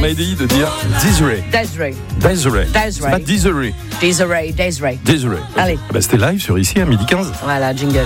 Maëlie de dire Desiree. Desiree. C'est pas Desiree. Desiree. Allez. C'était live sur ici à 12h15. Voilà, jingle.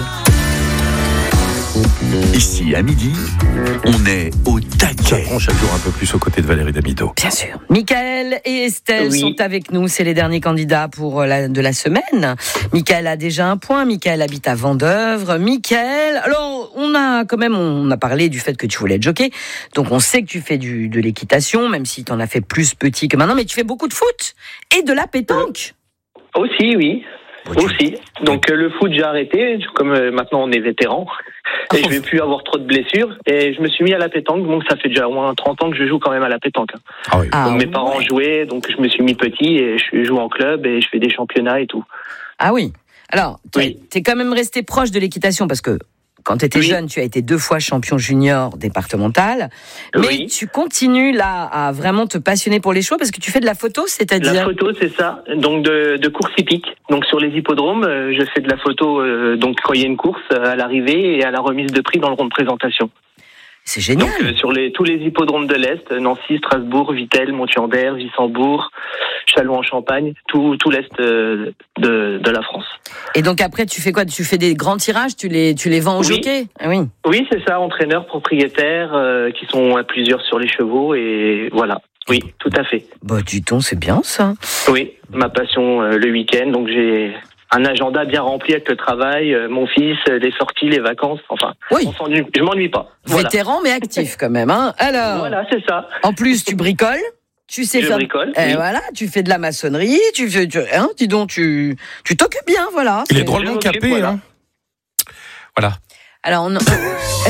Ici, à midi, on est au taquet. On chaque jour un peu plus aux côtés de Valérie Damido. Bien sûr. Michael et Estelle sont avec nous. C'est les derniers candidats de la semaine. Michael a déjà un point. Michael habite à Vendeuvre. Michael, alors, on a parlé du fait que tu voulais être jockey. Donc, on sait que tu fais de l'équitation, même si tu en as fait plus petit que maintenant. Mais tu fais beaucoup de foot et de la pétanque. Aussi, oui. Aussi. Donc, le foot, j'ai arrêté. Comme maintenant, on est vétéran. Et je vais plus avoir trop de blessures. Et je me suis mis à la pétanque. Donc, ça fait déjà au moins 30 ans que je joue quand même à la pétanque. Ah oui. Donc, mes parents jouaient. Donc, je me suis mis petit et je joue en club et je fais des championnats et tout. Ah oui. Alors, t'es quand même resté proche de l'équitation parce que quand tu étais jeune, tu as été 2 fois champion junior départemental. Mais tu continues là à vraiment te passionner pour les chevaux parce que tu fais de la photo, c'est-à-dire... La photo, c'est ça. Donc de course hippique. Donc sur les hippodromes, je fais de la photo donc quand il y a une course à l'arrivée et à la remise de prix dans le rond de présentation. C'est génial. Donc sur tous les hippodromes de l'Est, Nancy, Strasbourg, Vittel, Monthieu-en-Der, Wissembourg, Châlons-en-Champagne, tout l'Est de la France. Et donc après, tu fais quoi ? Tu fais des grands tirages, tu les vends aux jockeys ? Oui. Oui, c'est ça, entraîneurs, propriétaires, qui sont à plusieurs sur les chevaux et voilà. Oui, tout à fait. Bah dis donc, c'est bien ça. Oui, ma passion le week-end, donc j'ai un agenda bien rempli avec le travail, mon fils, les sorties, les vacances, enfin, je m'ennuie pas. Voilà. Vétéran mais actif quand même, hein. Alors. Voilà, c'est ça. En plus, tu bricoles. Tu sais faire. Bricole. Voilà, tu fais de la maçonnerie, dis donc, tu t'occupes bien, voilà. Il est drôlement capé, hein. Voilà. Alors,